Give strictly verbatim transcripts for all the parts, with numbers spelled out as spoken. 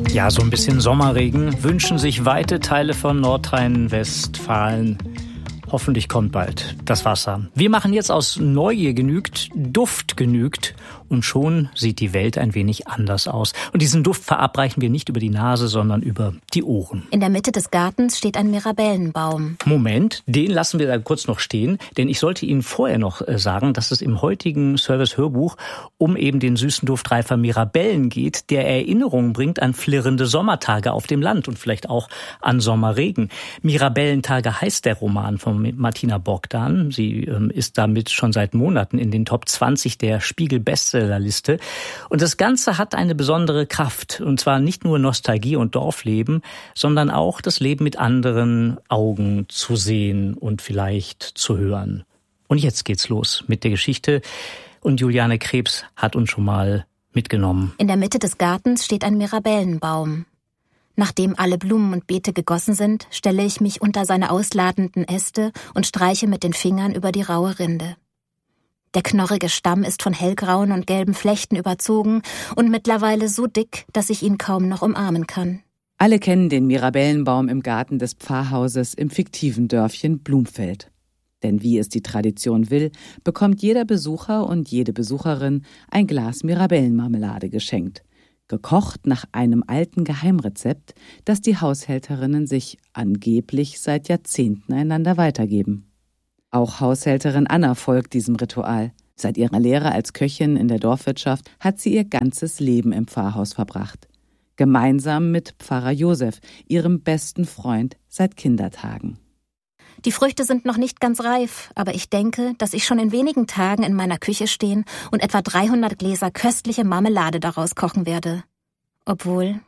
Ja, so ein bisschen Sommerregen wünschen sich weite Teile von Nordrhein-Westfalen. Hoffentlich kommt bald das Wasser. Wir machen jetzt aus Neugier genügt, Duft genügt und schon sieht die Welt ein wenig anders aus. Und diesen Duft verabreichen wir nicht über die Nase, sondern über die Ohren. In der Mitte des Gartens steht ein Mirabellenbaum. Moment, den lassen wir da kurz noch stehen, denn ich sollte Ihnen vorher noch sagen, dass es im heutigen Service-Hörbuch um eben den süßen Duft reifer Mirabellen geht, der Erinnerungen bringt an flirrende Sommertage auf dem Land und vielleicht auch an Sommerregen. Mirabellentage heißt der Roman von Martina Bogdan. Sie ähm, ist damit schon seit Monaten in den Top zwanzig der Spiegel-Bestsellerliste. Und das Ganze hat eine besondere Kraft. Und zwar nicht nur Nostalgie und Dorfleben, sondern auch das Leben mit anderen Augen zu sehen und vielleicht zu hören. Und jetzt geht's los mit der Geschichte. Und Juliane Krebs hat uns schon mal mitgenommen. In der Mitte des Gartens steht ein Mirabellenbaum. Nachdem alle Blumen und Beete gegossen sind, stelle ich mich unter seine ausladenden Äste und streiche mit den Fingern über die raue Rinde. Der knorrige Stamm ist von hellgrauen und gelben Flechten überzogen und mittlerweile so dick, dass ich ihn kaum noch umarmen kann. Alle kennen den Mirabellenbaum im Garten des Pfarrhauses im fiktiven Dörfchen Blumfeld. Denn wie es die Tradition will, bekommt jeder Besucher und jede Besucherin ein Glas Mirabellenmarmelade geschenkt. Gekocht nach einem alten Geheimrezept, das die Haushälterinnen sich angeblich seit Jahrzehnten einander weitergeben. Auch Haushälterin Anna folgt diesem Ritual. Seit ihrer Lehre als Köchin in der Dorfwirtschaft hat sie ihr ganzes Leben im Pfarrhaus verbracht. Gemeinsam mit Pfarrer Josef, ihrem besten Freund seit Kindertagen. Die Früchte sind noch nicht ganz reif, aber ich denke, dass ich schon in wenigen Tagen in meiner Küche stehen und etwa dreihundert Gläser köstliche Marmelade daraus kochen werde. Obwohl,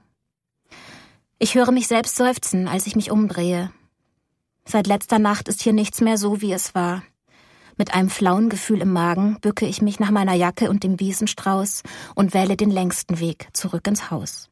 ich höre mich selbst seufzen, als ich mich umdrehe. Seit letzter Nacht ist hier nichts mehr so, wie es war. Mit einem flauen Gefühl im Magen bücke ich mich nach meiner Jacke und dem Wiesenstrauß und wähle den längsten Weg zurück ins Haus.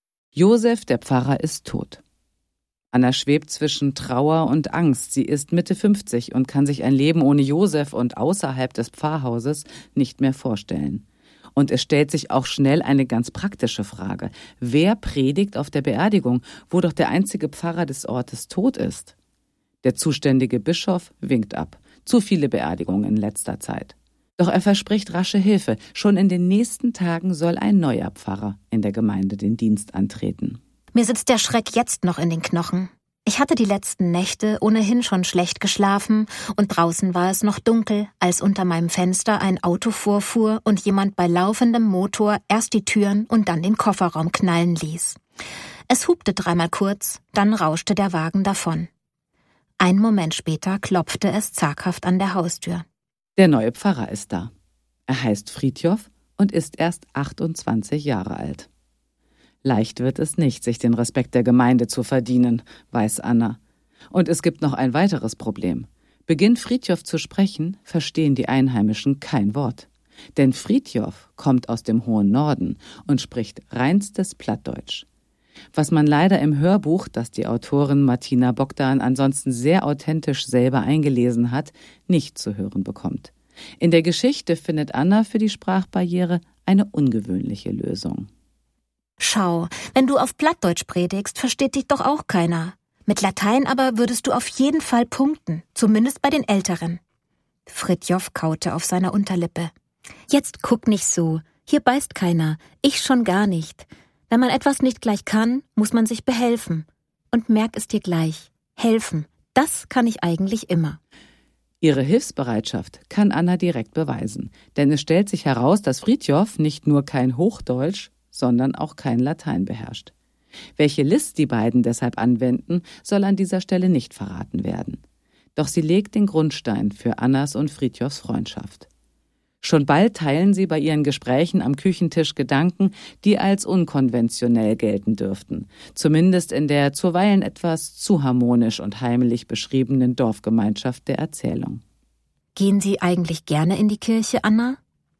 Josef, der Pfarrer, ist tot. Anna schwebt zwischen Trauer und Angst. Sie ist Mitte fünfzig und kann sich ein Leben ohne Josef und außerhalb des Pfarrhauses nicht mehr vorstellen. Und es stellt sich auch schnell eine ganz praktische Frage. Wer predigt auf der Beerdigung, wo doch der einzige Pfarrer des Ortes tot ist? Der zuständige Bischof winkt ab. Zu viele Beerdigungen in letzter Zeit. Doch er verspricht rasche Hilfe. Schon in den nächsten Tagen soll ein neuer Pfarrer in der Gemeinde den Dienst antreten. Mir sitzt der Schreck jetzt noch in den Knochen. Ich hatte die letzten Nächte ohnehin schon schlecht geschlafen und draußen war es noch dunkel, als unter meinem Fenster ein Auto vorfuhr und jemand bei laufendem Motor erst die Türen und dann den Kofferraum knallen ließ. Es hupte dreimal kurz, dann rauschte der Wagen davon. Einen Moment später klopfte es zaghaft an der Haustür. Der neue Pfarrer ist da. Er heißt Fridtjof und ist erst achtundzwanzig Jahre alt. Leicht wird es nicht, sich den Respekt der Gemeinde zu verdienen, weiß Anna. Und es gibt noch ein weiteres Problem. Beginnt Fridtjof zu sprechen, verstehen die Einheimischen kein Wort. Denn Fridtjof kommt aus dem hohen Norden und spricht reinstes Plattdeutsch. Was man leider im Hörbuch, das die Autorin Martina Bogdan ansonsten sehr authentisch selber eingelesen hat, nicht zu hören bekommt. In der Geschichte findet Anna für die Sprachbarriere eine ungewöhnliche Lösung. Schau, wenn du auf Plattdeutsch predigst, versteht dich doch auch keiner. Mit Latein aber würdest du auf jeden Fall punkten, zumindest bei den Älteren. Fridtjof kaute auf seiner Unterlippe. Jetzt guck nicht so, hier beißt keiner, ich schon gar nicht. Wenn man etwas nicht gleich kann, muss man sich behelfen. Und merk es dir gleich, helfen, das kann ich eigentlich immer. Ihre Hilfsbereitschaft kann Anna direkt beweisen, denn es stellt sich heraus, dass Fridtjof nicht nur kein Hochdeutsch, sondern auch kein Latein beherrscht. Welche List die beiden deshalb anwenden, soll an dieser Stelle nicht verraten werden. Doch sie legt den Grundstein für Annas und Fridtjofs Freundschaft. Schon bald teilen sie bei ihren Gesprächen am Küchentisch Gedanken, die als unkonventionell gelten dürften, zumindest in der zuweilen etwas zu harmonisch und heimelig beschriebenen Dorfgemeinschaft der Erzählung. Gehen Sie eigentlich gerne in die Kirche, Anna?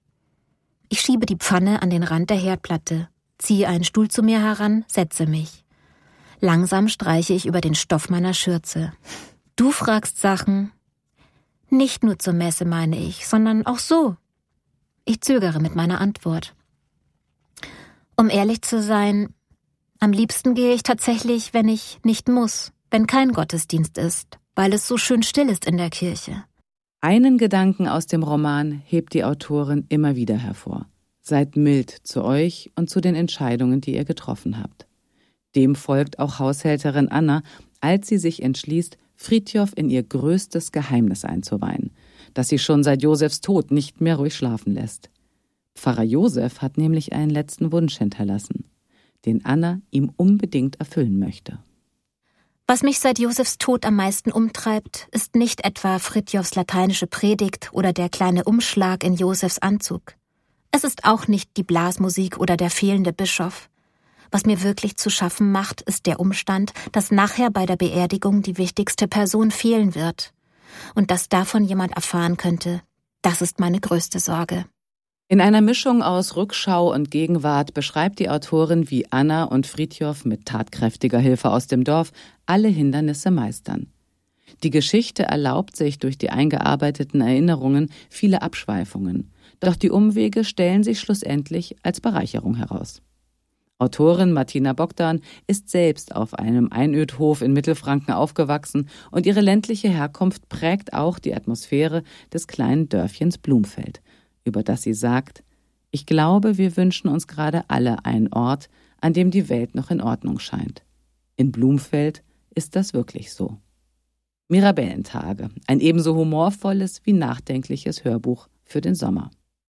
Ich schiebe die Pfanne an den Rand der Herdplatte, ziehe einen Stuhl zu mir heran, setze mich. Langsam streiche ich über den Stoff meiner Schürze. Du fragst Sachen. Nicht nur zur Messe, meine ich, sondern auch so. Ich zögere mit meiner Antwort. Um ehrlich zu sein, Am liebsten gehe ich tatsächlich, wenn ich nicht muss, wenn kein Gottesdienst ist, weil es so schön still ist in der Kirche. Einen Gedanken aus dem Roman hebt die Autorin immer wieder hervor. Seid mild zu euch und zu den Entscheidungen, die ihr getroffen habt. Dem folgt auch Haushälterin Anna, als sie sich entschließt, Frithjof in ihr größtes Geheimnis einzuweihen, das sie schon seit Josefs Tod nicht mehr ruhig schlafen lässt. Pfarrer Josef hat nämlich einen letzten Wunsch hinterlassen, den Anna ihm unbedingt erfüllen möchte. Was mich seit Josefs Tod am meisten umtreibt, ist nicht etwa Frithjofs lateinische Predigt oder der kleine Umschlag in Josefs Anzug. Es ist auch nicht die Blasmusik oder der fehlende Bischof. Was mir wirklich zu schaffen macht, ist der Umstand, dass nachher bei der Beerdigung die wichtigste Person fehlen wird. Und dass davon jemand erfahren könnte, das ist meine größte Sorge. In einer Mischung aus Rückschau und Gegenwart beschreibt die Autorin, wie Anna und Frithjof mit tatkräftiger Hilfe aus dem Dorf alle Hindernisse meistern. Die Geschichte erlaubt sich durch die eingearbeiteten Erinnerungen viele Abschweifungen, doch die Umwege stellen sich schlussendlich als Bereicherung heraus. Autorin Martina Bogdan ist selbst auf einem Einödhof in Mittelfranken aufgewachsen und ihre ländliche Herkunft prägt auch die Atmosphäre des kleinen Dörfchens Blumfeld, über das sie sagt: Ich glaube, wir wünschen uns gerade alle einen Ort, an dem die Welt noch in Ordnung scheint. In Blumfeld ist das wirklich so. Mirabellentage, ein ebenso humorvolles wie nachdenkliches Hörbuch für den Sommer.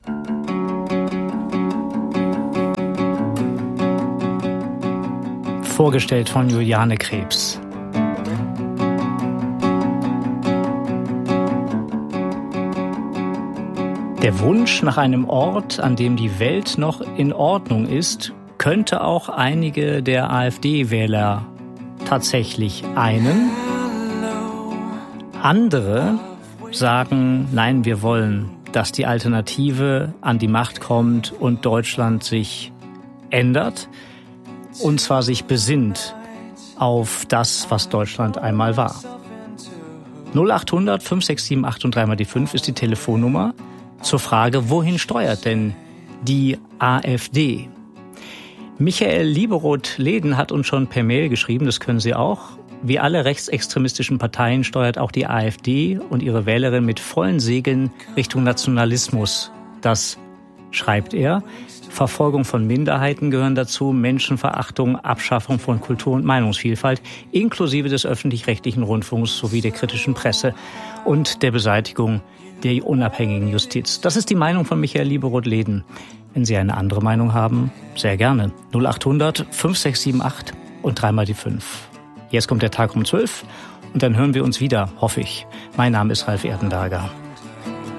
Vorgestellt von Juliane Krebs. Der Wunsch nach einem Ort, an dem die Welt noch in Ordnung ist, könnte auch einige der AfD-Wähler tatsächlich einen. Andere sagen, nein, wir wollen, dass die Alternative an die Macht kommt und Deutschland sich ändert. Und zwar sich besinnt auf das, was Deutschland einmal war. null achthundert fünf sechs sieben acht und drei mal die fünf ist die Telefonnummer zur Frage, wohin steuert denn die AfD? Michael Lieberoth-Leden hat uns schon per Mail geschrieben, das können Sie auch. Wie alle rechtsextremistischen Parteien steuert auch die AfD und ihre Wählerin mit vollen Segeln Richtung Nationalismus. Das schreibt er. Verfolgung von Minderheiten gehören dazu, Menschenverachtung, Abschaffung von Kultur- und Meinungsvielfalt, inklusive des öffentlich-rechtlichen Rundfunks sowie der kritischen Presse und der Beseitigung der unabhängigen Justiz. Das ist die Meinung von Michael Lieberoth-Leden. Wenn Sie eine andere Meinung haben, sehr gerne. null achthundert fünf sechs sieben acht und drei mal die fünf. Jetzt kommt der Tag um zwölf und dann hören wir uns wieder, hoffe ich. Mein Name ist Ralf Erdenberger.